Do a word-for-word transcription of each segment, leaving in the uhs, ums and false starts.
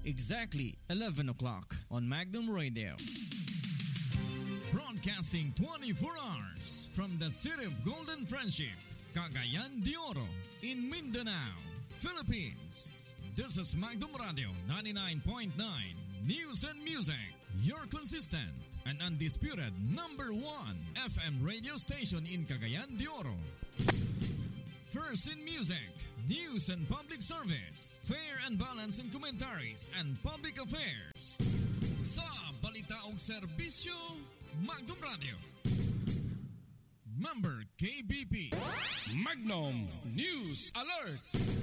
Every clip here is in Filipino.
exactly eleven o'clock on Magnum Radio. Broadcasting twenty-four hours from the city of Golden Friendship, Cagayan de Oro, in Mindanao, Philippines. This is Magnum Radio ninety-nine point nine News and Music, your consistent and undisputed number one F M radio station in Cagayan de Oro. First in music, news and public service, fair and balanced in commentaries and public affairs. Sa balita og serbisyo, Magnum Radio. Member K B P. Magnum News Alert.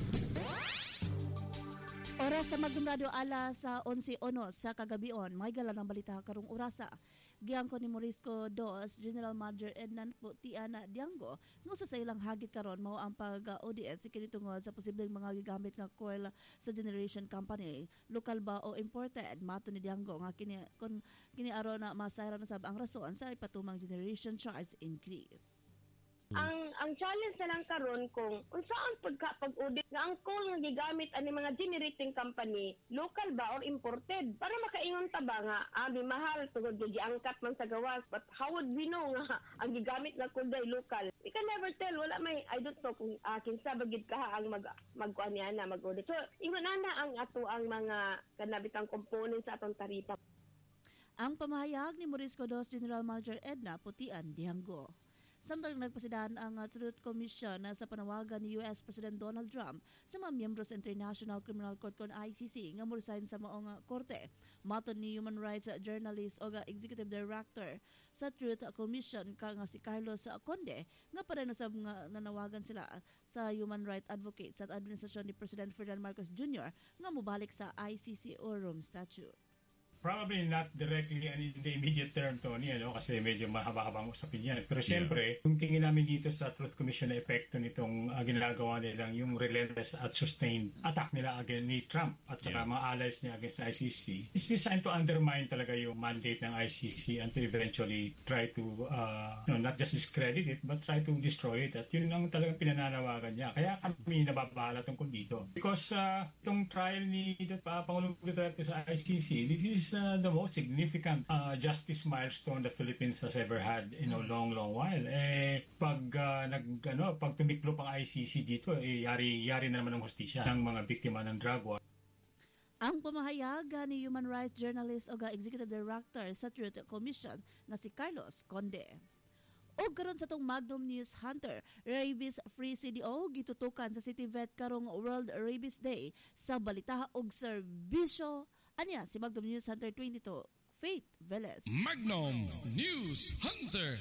Oras sa Magnum Radio alas sa eleven onos sa kagabion. May gala ng balita karong orasa. Giangko ni Morisco dos, General Manager Ednan Putiana Diango, nga sa ilang hagit karon mao ang pag-O D S kini tungod sa posibleng mga gigamit nga coil sa generation company, lokal ba o imported. Mato ni Diango nga kini kon kini aron na masayra na sab ang rason sa ipatumang generation charge increase. Ang ang challenge na lang karon kung unsaan pagka pag-audit nga ang coal nga gigamit ani mga generating company, local ba or imported, para makaingon ta ba nga abi mahal tungod giangkat man sa gawas, but how would we know nga ang gigamit nga coal day local? We can never tell. Wala may I don't know kung uh, kinsa bagid ka ang mag magkuan niya na mag-audit. So ingon ana ang ato ang mga kanabitang components sa atong taripa. Ang pamahayag ni Morisco dos General Manager Edna Putian Diango. Samtang nagpasidahan ang uh, Truth Commission uh, sa panawagan ni U S President Donald Trump sa mga miyembro sa International Criminal Court kon I C C nga mo-resign sa maong uh, korte. Maton ni human rights uh, journalist o uh, executive director sa Truth Commission ka nga si Carlos uh, Conde nga para nasab nga nanawagan sila sa human rights advocates at administrasyon ni President Ferdinand Marcos Junior nga mobalik sa I C C o Rome Statute. Probably not directly in the immediate term, Tony, ano, kasi medyo mahaba-habang usapin yan. Pero siyempre, yeah. Yung tingin namin dito sa Truth Commission na epekto nitong uh, ginagawa nilang yung relentless at sustained attack nila against ni Trump at saka yeah. mga allies niya against the I C C is designed to undermine talaga yung mandate ng I C C and to eventually try to, uh, you know, not just discredit it, but try to destroy it. At yun ang talagang pinananawagan niya. Kaya kami nababahala tungkol dito. Because uh, itong trial ni uh, Pangulong Duterte sa I C C, this is Uh, the most significant uh, justice milestone the Philippines has ever had in a long, long while. Eh, pag, uh, nag, ano, pag tumiklop ang I C C dito, eh, yari, yari na naman ng hustisya ng mga biktima ng drug war. Ang pamahayag ni human rights journalist o executive director sa Truth Commission na si Carlos Conde. O karon sa tong Magnum News Hunter, Rabies Free C D O gitutukan sa City Vet karong World Rabies Day sa balita og serbisyo. Anya si Magnum News Hunter twenty-two, Faith Velez. Magnum News Hunter.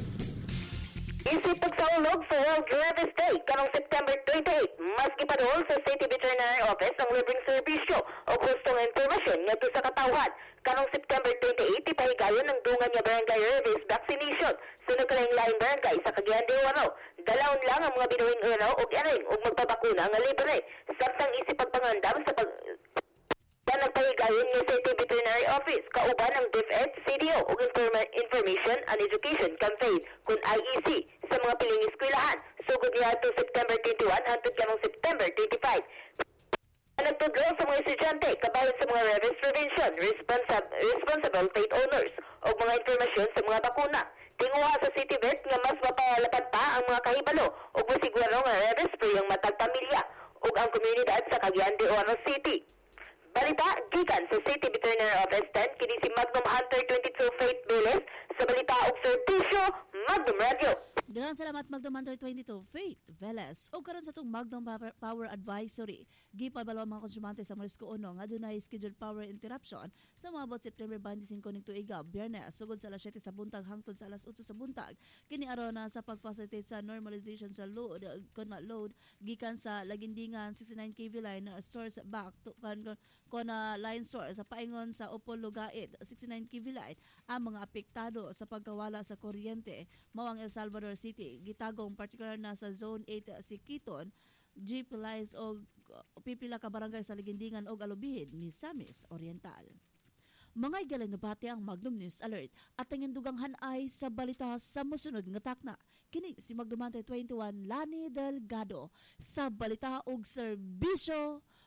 Isip pagsaulog sa World Rabies Day karong September twenty-eighth, maski padol sa City Veterinary Office ang libreng serbisyo o gustong informasyon ngadto sa katawhan. Karong September twenty-eighth, ipahigayon ng dungan nga barangay rabies vaccination sa nagkalain-laing barangay sa Cagayan de Oro. Dalawon lang ang mga binuhing araw og aring og magpabakuna nga libre. Samtang isip pagpangandam sa pag na nagpahigayon ng City Veterinary Office kauban ng DepEd, C D O ug Information and Education Campaign kun I E C sa mga piling eskwelahan sugod niadto September twenty-one hangtod karong September twenty-five. Nagtudlo sa mga estudyante kabahin sa mga rabies prevention, responsible, responsible pet owners o mga informasyon sa mga bakuna. Tinguha sa City Vet nga mas mapalapad pa ang mga kahibalo o busigwaro nga rabies free ang matag pamilya ug ang komunidad sa Cagayan de Oro City. Balita gikan sa City Veterinary Office ten kini si Magnum Hunter twenty-two Faith Velez sa balita og serbisyo Magnum Radio. Daghang salamat Magnum Hunter twenty-two Faith Velez. O karon sa tong Magnum Power Advisory, gipabalo ang mga konsumante sa Morisco uno nga adunay scheduled power interruption sa moabot September twenty-five ning tuiga Biyernes sugod sa alas siyete sa buntag hangtod sa alas otso sa buntag. Kini aron na sa pagfacilitate sa normalization sa load kon load gikan sa Lagindingan sixty-nine K V line source back to kan kon uh, line source sa paingon sa Upol Lugait sixty-nine K V line ang mga apektado sa pagkawala sa kuryente mao ang El Salvador City gitagong particular na sa zone eight si Kiton, G P Lies o pipila ka barangay sa Ligindingan o Alubihin, Misamis Oriental. Mga igalan na bati ang Magnum News Alert at ang induganghan ay sa balita sa musunod nga takna. Kini si Magnum Hunter twenty-one Lani Delgado sa balita og serbisyo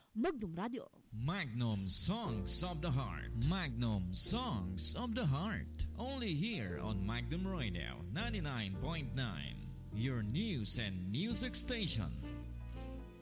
Magnum Radio. Magnum Songs of the Heart. Magnum Songs of the Heart. Only here on Magnum Radio ninety-nine point nine. Your news and music station.